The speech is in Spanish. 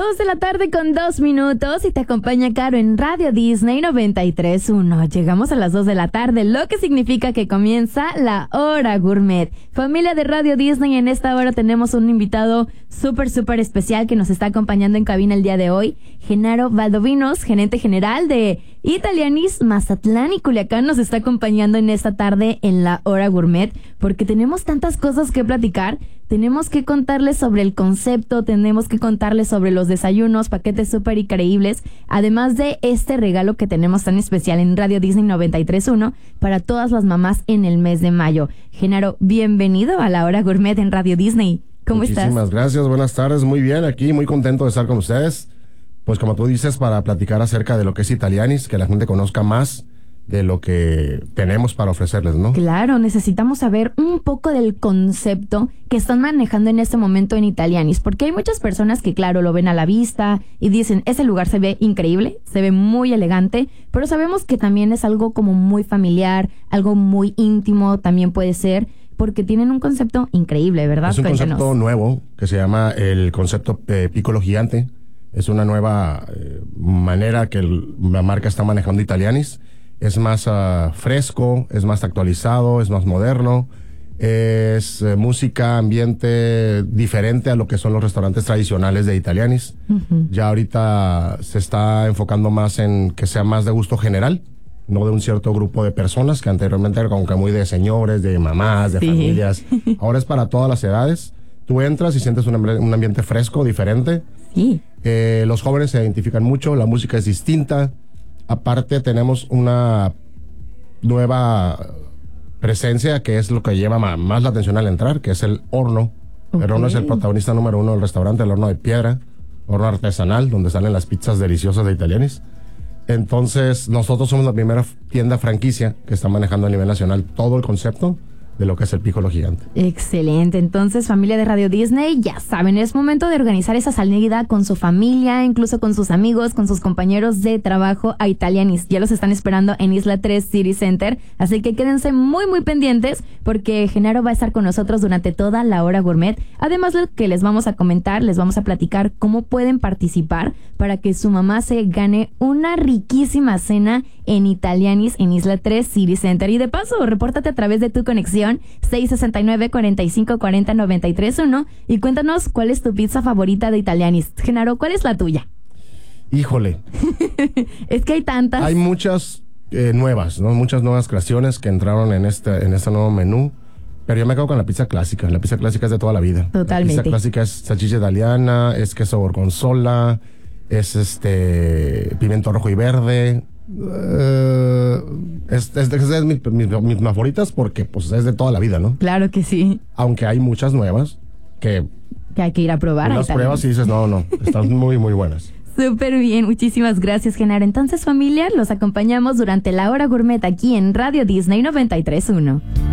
2 de la tarde con 2 minutos y te acompaña Caro en Radio Disney 93.1. Llegamos a las 2 de la tarde, lo que significa que comienza la hora gourmet. Familia de Radio Disney, en esta hora tenemos un invitado súper especial que nos está acompañando en cabina el día de hoy. Genaro Valdovinos, gerente general de Italianis Mazatlán y Culiacán, nos está acompañando en esta tarde en la hora gourmet porque tenemos tantas cosas que platicar. Tenemos que contarles sobre el concepto, tenemos que contarles sobre los desayunos, paquetes súper increíbles, además de este regalo que tenemos tan especial en Radio Disney 93.1 para todas las mamás en el mes de mayo. Genaro, bienvenido a la hora gourmet en Radio Disney. ¿Cómo estás? Muchísimas gracias, buenas tardes, muy bien, aquí muy contento de estar con ustedes. Pues como tú dices, para platicar acerca de lo que es Italianis, que la gente conozca más de lo que tenemos para ofrecerles, ¿no? Claro, necesitamos saber un poco del concepto que están manejando en este momento en Italianis, porque hay muchas personas que, claro, lo ven a la vista y dicen, ese lugar se ve increíble, se ve muy elegante, pero sabemos que también es algo como muy familiar, algo muy íntimo también puede ser, porque tienen un concepto increíble, ¿verdad? Es un concepto nuevo que se llama el concepto Piccolo Gigante. Es una nueva manera que la marca está manejando Italianis. Es más fresco, es más actualizado, es más moderno, es música, ambiente diferente a lo que son los restaurantes tradicionales de Italianis. Uh-huh. Ya ahorita se está enfocando más en que sea más de gusto general, no de un cierto grupo de personas, que anteriormente era como que muy de señores, de mamás, de familias. Ahora es para todas las edades. Tú entras y sientes un ambiente fresco, diferente. Sí. Los jóvenes se identifican mucho, la música es distinta. Aparte tenemos una nueva presencia que es lo que lleva más la atención al entrar, que es el horno. Okay. El horno es el protagonista número 1 del restaurante, el horno de piedra, horno artesanal, donde salen las pizzas deliciosas de Italianis. Entonces, nosotros somos la primera tienda franquicia que está manejando a nivel nacional todo el concepto de lo que es el Piccolo Gigante. Excelente. Entonces, familia de Radio Disney, ya saben, es momento de organizar esa salida con su familia, incluso con sus amigos, con sus compañeros de trabajo a Italianis. Ya los están esperando en Isla 3 City Center, así que quédense muy pendientes porque Genaro va a estar con nosotros durante toda la hora gourmet. Además, lo que les vamos a comentar, les vamos a platicar cómo pueden participar para que su mamá se gane una riquísima cena en Italianis en Isla 3 City Center. Y de paso, repórtate a través de tu conexión 669-4540-931 y cuéntanos cuál es tu pizza favorita de Italianis. Genaro, ¿cuál es la tuya? Híjole. Es que hay tantas. Hay muchas nuevas, ¿no? Muchas nuevas creaciones que entraron en este nuevo menú. Pero yo me quedo con la pizza clásica. La pizza clásica es de toda la vida. Totalmente. La pizza clásica es salchicha italiana, es queso gorgonzola, es pimiento rojo y verde. Es de mis favoritas porque pues es de toda la vida, ¿no? Claro que sí. Aunque hay muchas nuevas que hay que ir a probar. Las pruebas y dices, no, están muy buenas. Súper bien, muchísimas gracias, Genaro. Entonces, familia, los acompañamos durante la hora gourmet aquí en Radio Disney 93.1.